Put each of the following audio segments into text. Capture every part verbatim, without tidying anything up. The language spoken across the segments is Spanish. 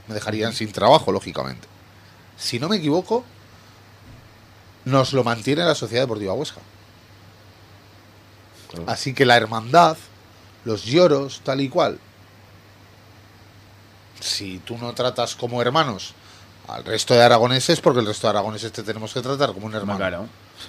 me dejarían sin trabajo, lógicamente. Si no me equivoco, nos lo mantiene la Sociedad Deportiva Huesca. Así que la hermandad, los lloros, tal y cual, si tú no tratas como hermanos al resto de aragoneses, porque el resto de aragoneses te tenemos que tratar como un hermano. Claro.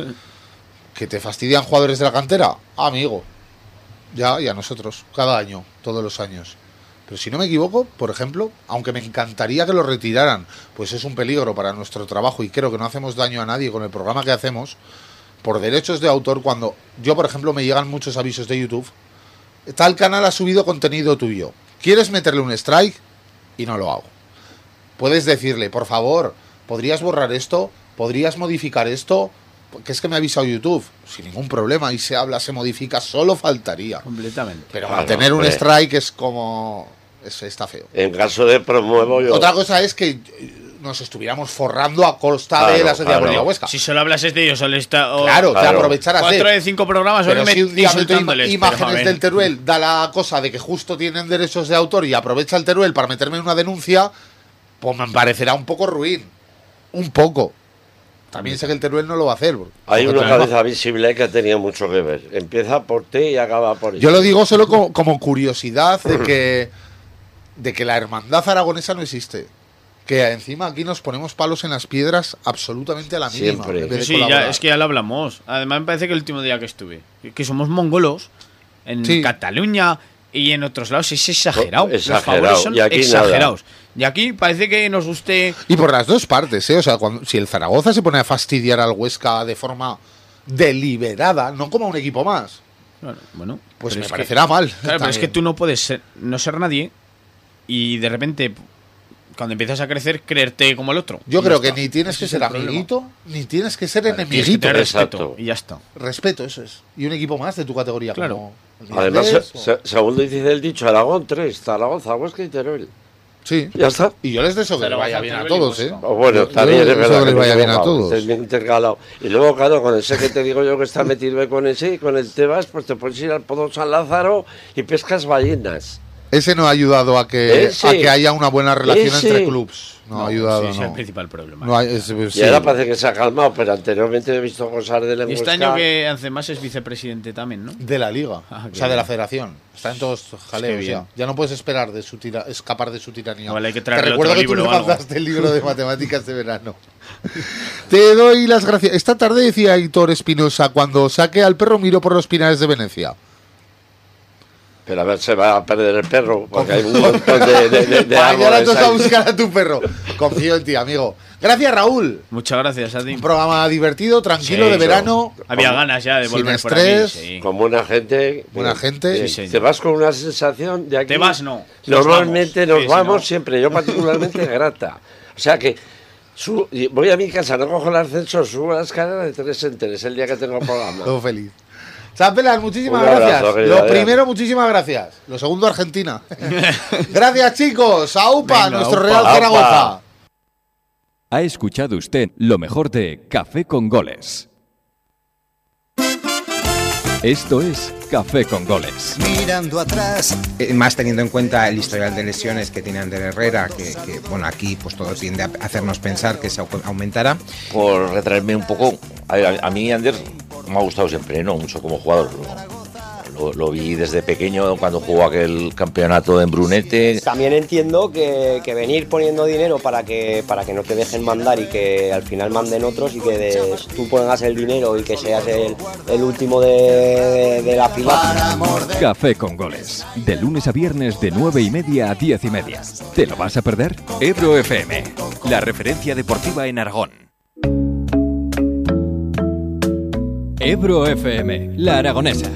¿Que te fastidian jugadores de la cantera? Amigo. Ya, y a nosotros, cada año, todos los años. Pero si no me equivoco, por ejemplo, aunque me encantaría que lo retiraran, pues es un peligro para nuestro trabajo y creo que no hacemos daño a nadie con el programa que hacemos, por derechos de autor, cuando yo, por ejemplo, me llegan muchos avisos de YouTube, tal canal ha subido contenido tuyo, ¿quieres meterle un strike? Y no lo hago. Puedes decirle, por favor, ¿podrías borrar esto? ¿Podrías modificar esto? Que es que me ha avisado YouTube. Sin ningún problema, y se habla, se modifica, solo faltaría. Completamente. Pero Claro, mantener un hombre. strike es como... Es, está feo. En caso de promuevo yo... Otra cosa es que nos estuviéramos forrando a costa Claro, de la Sociedad claro. Deportiva Huesca. Si solo hablases de ellos, solo está. O Claro, claro. que aprovechar a hacer. Cuatro de cinco programas, Pero solo si un día meto insultándoles. im- pero, a imágenes ver. del Teruel, da la cosa de que justo tienen derechos de autor y aprovecha el Teruel para meterme en una denuncia, pues me parecerá un poco ruin. Un poco. También sé que el Teruel no lo va a hacer. Hay porque una tenemos- cabeza visible que ha tenido mucho que ver. Empieza por T y acaba por I. Yo lo digo solo como, como curiosidad de que, de que la hermandad aragonesa no existe. Que encima aquí nos ponemos palos en las piedras absolutamente a la mínima. Siempre. en vez de Sí, ya, colaborar. es que ya lo hablamos. Además, me parece que el último día que estuve, que somos mongolos en Sí. Cataluña y en otros lados, es exagerado. Exagerado. Los favores son Y aquí exagerados. Y aquí parece que nos guste. Y por las dos partes, ¿eh? O sea, cuando, si el Zaragoza se pone a fastidiar al Huesca de forma deliberada, no como a un equipo más, Bueno, bueno, pues pero me es parecerá que, mal. Claro, pero es que también. tú no puedes ser, no ser nadie y de repente, cuando empiezas a crecer, creerte como el otro. Yo Y creo ya que está. ni tienes Ese que es ser el problema. amiguito, ni tienes que ser Tienes que enemiguito. tener respeto Exacto. y ya está. Respeto, eso es. Y un equipo más de tu categoría. Claro. Como el Además, Mirandés, se- o- se- según dice el dicho, Aragón tres, Zaragoza, Huesca y Teruel. Sí. Ya está. Y yo les deseo que les Zaragoza, vaya bien a Teruel y todos, ¿eh? Huesca. O bueno, Yo- también yo es deseo verdad que les me he vaya bien a equivocado, todos. estáis bien intercalado. Y luego, claro, con ese que te digo yo que está metido con ese y con el Tebas, pues te puedes ir al Pozo San Lázaro y pescas ballenas. Ese no ha ayudado a que, Ese. a que haya una buena relación Ese. entre clubs. No, ha ayudado. Sí, ese es no. el principal problema. No hay- es- Y sí. ahora parece que se ha calmado, pero anteriormente he visto cosas de la Y este año que hace más es vicepresidente también, ¿no? De la liga, Ah, o qué sea, de bien. la federación. Está en todos Qué jaleos bien. ya. Ya no puedes esperar de su tira escapar de su tiranía. Vale, hay que Te traerle recuerdo otro que tú libro le o algo. mandaste el libro de matemáticas de verano. Te doy las gracias. Esta tarde decía Héctor Espinosa, cuando saque al perro miro por los pinares de Venecia. Pero a ver, se va a perder el perro, porque hay un montón de, de, de, de Mañana árboles te vas a ahí. buscar a tu perro. Confío en ti, amigo. Gracias, Raúl. Muchas gracias a ti. Un programa divertido, tranquilo, Sí, de eso. verano. Había ganas ya de Sin volver por estrés, aquí. Sí. Con buena gente. Buena eh, gente. eh, Sí, señor. te vas con una sensación de aquí. Te vas, no. Normalmente Nos nos vamos. Sí, vamos sí, no. siempre, yo particularmente grata. O sea que su- y voy a mi casa, no cojo el ascensor, subo la escalera de tres en tres el día que tengo programa. Todo feliz. Chapelas, muchísimas Un abrazo, gracias. querida Lo Adrián. primero, muchísimas gracias. Lo segundo, Argentina. Gracias, chicos. Aupa, Venga, nuestro aupa. Real Aupa. Zaragoza. Ha escuchado usted lo mejor de Café con Goles. Esto es Café con Goles. Mirando atrás. Eh, Más teniendo en cuenta el historial de lesiones que tiene Ander Herrera, que, que, bueno, aquí pues todo tiende a hacernos pensar que se au- aumentará. Por retraerme un poco, a, ver, a, a mí Ander me ha gustado siempre, no mucho como jugador. Lo, lo vi desde pequeño cuando jugó aquel campeonato en Brunete. También entiendo que, que venir poniendo dinero para que para que no te dejen mandar y que al final manden otros y que de- tú pongas el dinero y que seas el, el último de, de la fila. Café con Goles. De lunes a viernes de nueve y media a diez y media. ¿Te lo vas a perder? Ebro F M, la referencia deportiva en Aragón. Ebro F M, la aragonesa.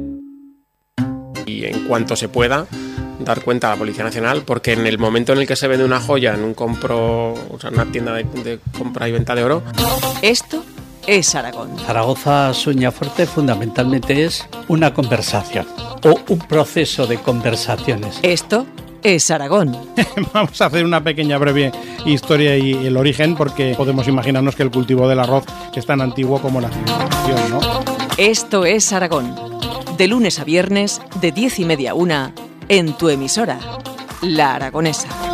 Y en cuanto se pueda dar cuenta a la Policía Nacional, porque en el momento en el que se vende una joya en un compro, o sea, una tienda de, de compra y venta de oro, Esto es Aragón. Zaragoza Sueñafuerte fundamentalmente es una conversación o un proceso de conversaciones. Esto es Aragón. Vamos a hacer una pequeña breve historia y el origen, porque podemos imaginarnos que el cultivo del arroz es tan antiguo como la civilización, ¿no? Esto es Aragón. De lunes a viernes, de diez y media a una, en tu emisora, La Aragonesa.